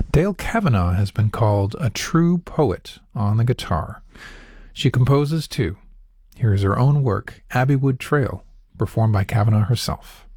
Dale Kavanaugh has been called a true poet on the guitar. She composes too. Here is her own work, Abbeywood Trail, performed by Kavanaugh herself.